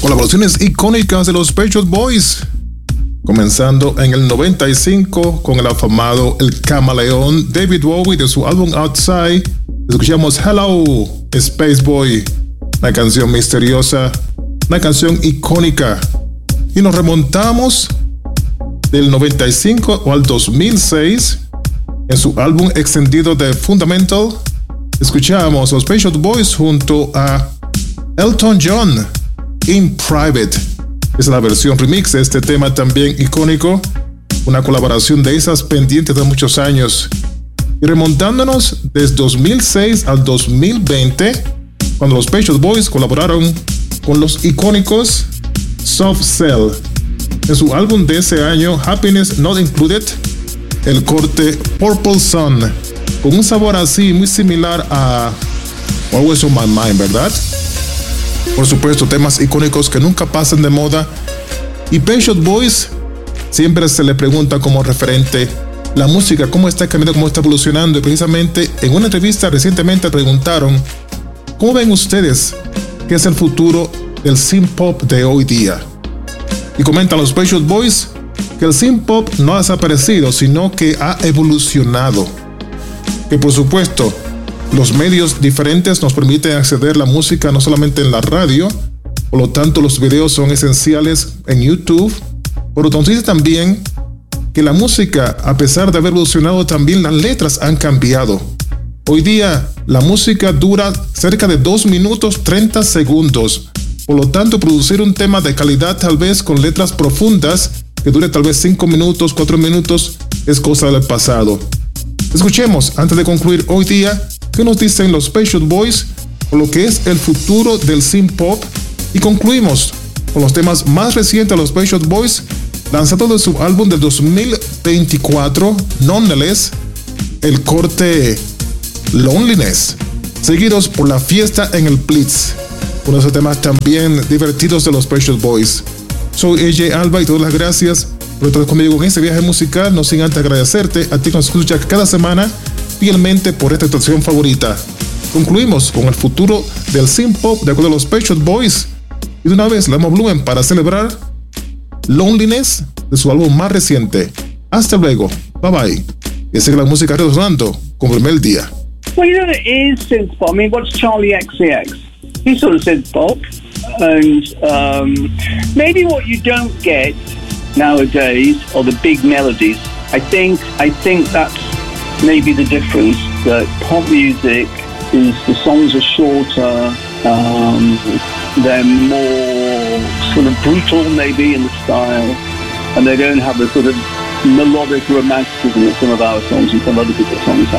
Colaboraciones icónicas de los Pet Shop Boys. Comenzando en el 95 con el afamado El Camaleón David Bowie de su álbum Outside. Escuchamos Hello, Space Boy, una canción misteriosa, una canción icónica. Y nos remontamos del 95 al 2006 en su álbum extendido de Fundamental. Escuchamos los Pet Shop Boys junto a Elton John, In Private. Es la versión remix de este tema también icónico, una colaboración de esas pendientes de muchos años. Y remontándonos desde 2006 al 2020, cuando los Pet Shop Boys colaboraron con los icónicos Soft Cell. En su álbum de ese año, Happiness Not Included, el corte Purple Sun, con un sabor así muy similar a Always on My Mind, ¿verdad? Por supuesto, temas icónicos que nunca pasan de moda. Y Pet Shop Boys siempre se le pregunta como referente la música, cómo está cambiando, cómo está evolucionando. Y precisamente en una entrevista recientemente preguntaron: ¿cómo ven ustedes que es el futuro del synth pop de hoy día? Y comentan los Pet Shop Boys que el synth pop no ha desaparecido, sino que ha evolucionado. Que por supuesto, los medios diferentes nos permiten acceder a la música no solamente en la radio, por lo tanto los videos son esenciales en YouTube, pero entonces también que la música, a pesar de haber evolucionado, también las letras han cambiado. Hoy día la música dura cerca de 2 minutos 30 segundos, por lo tanto producir un tema de calidad tal vez con letras profundas que dure tal vez 5 minutos, 4 minutos es cosa del pasado. Escuchemos, antes de concluir hoy día, qué nos dicen los Pet Shop Boys por lo que es el futuro del synth pop, y concluimos con los temas más recientes de los Pet Shop Boys, lanzado de su álbum del 2024, Nonetheless, el corte Loneliness, seguidos por La Fiesta en el Blitz, uno de esos temas también divertidos de los Pet Shop Boys. Soy AJ Alba y todas las gracias por estar conmigo en este viaje musical, no sin antes agradecerte a ti que nos escuchas cada semana fielmente por esta estación favorita. Concluimos con el futuro del synth pop de acuerdo a los Pet Shop Boys, y de una vez le damos volumen para celebrar Loneliness de su álbum más reciente. Hasta luego, bye bye, y sigue la música resonando con el día. Well, you know, it is synth pop. I mean, what's Charlie XCX? He's sort of synth pop, and maybe what you don't get nowadays are the big melodies. I think that's maybe the difference. That pop music is, the songs are shorter, they're more sort of brutal maybe in the style, and they don't have the sort of melodic romanticism that some of our songs and some other people's songs have.